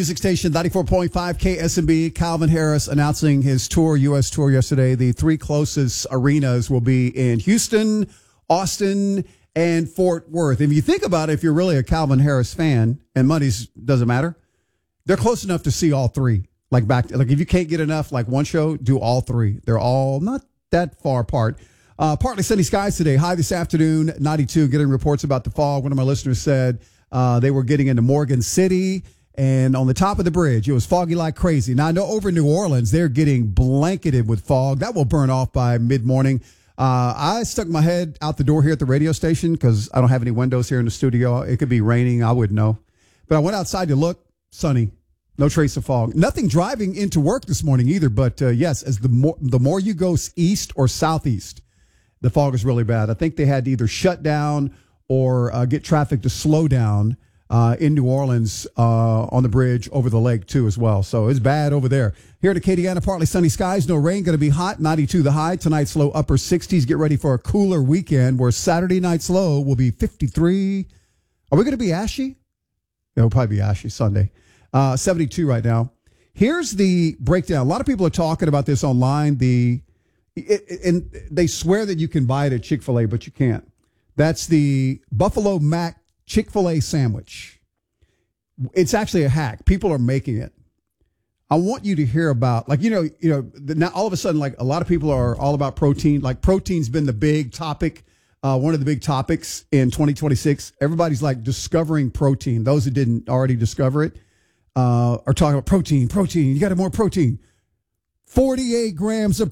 Music station 94.5 KSMB. Calvin Harris announcing his tour, U.S. tour yesterday. The three closest arenas will be in Houston, Austin, and Fort Worth. If you think about it, if you're really a Calvin Harris fan, and money's doesn't matter, they're close enough to see all three. Like if you can't get enough, like one show, do all three. They're all not that far apart. Partly sunny skies today. High this afternoon, 92. Getting reports about the fog. One of my listeners said they were getting into Morgan City. And on the top of the bridge, it was foggy like crazy. Now, I know over in New Orleans, they're getting blanketed with fog. That will burn off by mid-morning. I stuck my head out the door here at the radio station because I don't have any windows here in the studio. It could be raining. I wouldn't know. But I went outside to look. Sunny. No trace of fog. Nothing driving into work this morning either. But, yes, as the more you go east or southeast, the fog is really bad. I think they had to either shut down or get traffic to slow down in New Orleans on the bridge over the lake, too, as well. So it's bad over there. Here at Acadiana, partly sunny skies, no rain, going to be hot, 92 the high. Tonight's low, upper 60s. Get ready for a cooler weekend where Saturday night's low will be 53. Are we going to be ashy? Yeah, we'll probably be ashy Sunday. 72 right now. Here's the breakdown. A lot of people are talking about this online. And they swear that you can buy it at Chick-fil-A, but you can't. That's the Buffalo Mac Chick-fil-A sandwich. It's actually a hack. People are making it. I want you to hear about, now all of a sudden, like a lot of people are all about protein. Like protein's been the big topic, one of the big topics in 2026. Everybody's like discovering protein. Those who didn't already discover it are talking about protein. You got more protein. 48 grams of